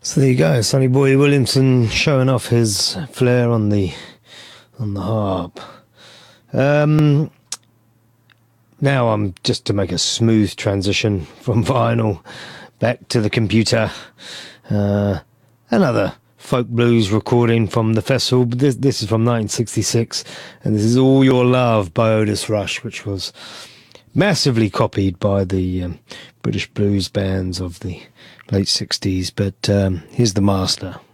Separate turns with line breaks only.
So there you go, Sonny Boy Williamson showing off his flair on the harp. Now I'm just to make a smooth transition from vinyl back to the computer. Another folk blues recording from the festival, but this is from 1966, and this is All Your Love by Otis Rush, which was massively copied by the British blues bands of the late 60s, but here's the master.